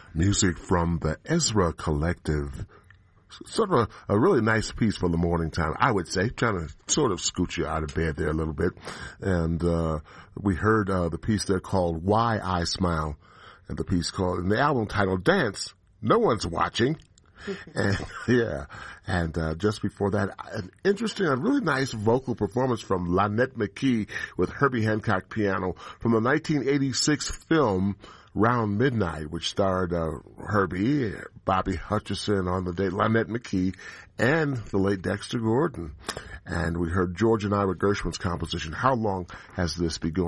Music from the Ezra Collective. Sort of a really nice piece for the morning time, I would say, trying to sort of scoot you out of bed there a little bit. And we heard the piece there called Why I Smile, and the piece called, and the album titled Dance, No One's Watching. And yeah, and just before that, an interesting, a really nice vocal performance from Lonette McKee with Herbie Hancock piano from the 1986 film Round Midnight, which starred Herbie, Bobby Hutcherson on the date, Lonette McKee, and the late Dexter Gordon. And we heard George and Ira Gershwin's composition, How Long Has This Been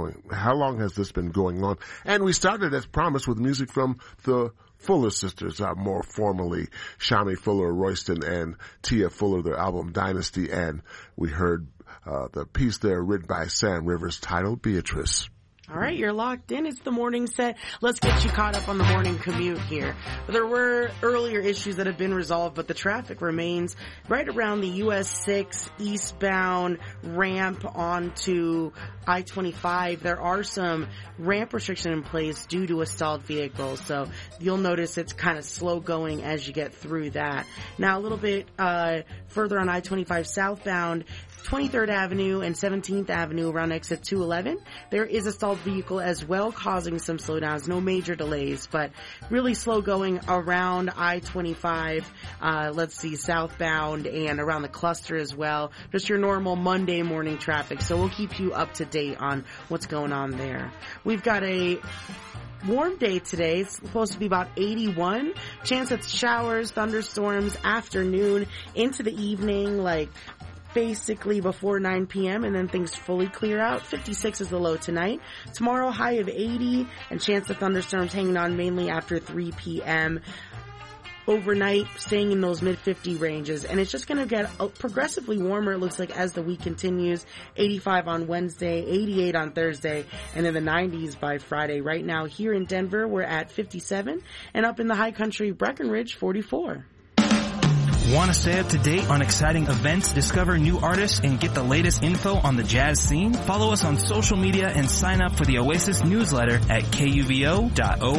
Going On? And we started, as promised, with music from the Fuller Sisters, more formally Shami Fuller Royston and Tia Fuller, their album Dynasty. And we heard the piece there written by Sam Rivers titled Beatrice. All right, you're locked in. It's the morning set. Let's get you caught up on the morning commute here. There were earlier issues that have been resolved, but the traffic remains right around the US 6 eastbound ramp onto I-25. There are some ramp restrictions in place due to a stalled vehicle, so you'll notice it's kind of slow going as you get through that. Now, a little bit further on I-25 southbound, 23rd Avenue and 17th Avenue around exit 211. There is a stalled vehicle as well, causing some slowdowns. No major delays, but really slow going around I-25. Let's see, southbound and around the cluster as well. Just your normal Monday morning traffic. So we'll keep you up to date on what's going on there. We've got a warm day today. It's supposed to be about 81. Chance of showers, thunderstorms, afternoon into the evening, like basically before 9 p.m. and then things fully clear out. 56 is the low tonight. Tomorrow, high of 80 and chance of thunderstorms hanging on mainly after 3 p.m. Overnight, staying in those mid-50 ranges, and it's just going to get progressively warmer, it looks like, as the week continues. 85 on Wednesday, 88 on Thursday, and in the 90s by Friday. Right now, here in Denver, we're at 57, and up in the high country, Breckenridge, 44. Want to stay up to date on exciting events, discover new artists, and get the latest info on the jazz scene? Follow us on social media and sign up for the Oasis newsletter at kuvo.org.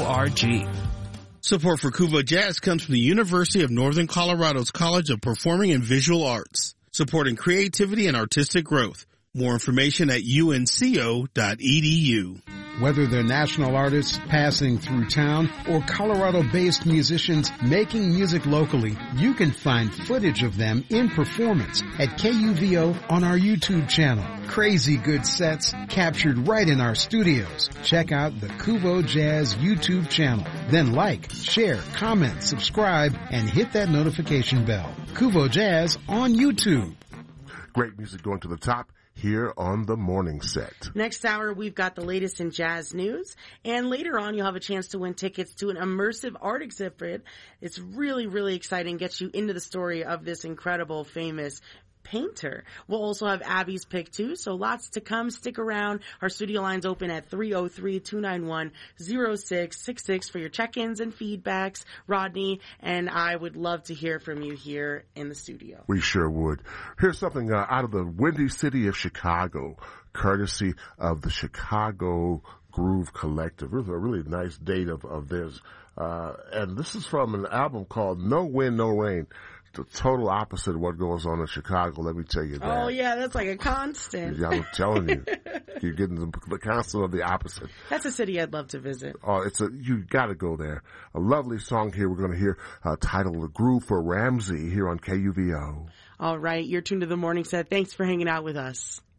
Support for Kuvo Jazz comes from the University of Northern Colorado's College of Performing and Visual Arts, supporting creativity and artistic growth. More information at unco.edu. Whether they're national artists passing through town or Colorado-based musicians making music locally, you can find footage of them in performance at KUVO on our YouTube channel. Crazy good sets captured right in our studios. Check out the Kuvo Jazz YouTube channel. Then like, share, comment, subscribe, and hit that notification bell. Kuvo Jazz on YouTube. Great music going to the top here on the morning set. Next hour, we've got the latest in jazz news. And later on, you'll have a chance to win tickets to an immersive art exhibit. It's really, really exciting. Gets you into the story of this incredible, famous painter. We'll also have Abby's pick too, so lots to come. Stick around. Our studio line's open at 303-291-0666 for your check-ins and feedbacks. Rodney and I would love to hear from you here in the studio. We sure would. Here's something out of the windy city of Chicago, courtesy of the Chicago Groove Collective. It was a really nice date of theirs. And this is from an album called No Wind, No Rain. The total opposite of what goes on in Chicago, let me tell you that. Oh, yeah, that's like a constant. Yeah, I'm telling you. You're getting the constant of the opposite. That's a city I'd love to visit. Oh, you gotta go there. A lovely song here we're gonna hear, titled The Groove for Ramsey here on KUVO. All right, you're tuned to the morning set. Thanks for hanging out with us.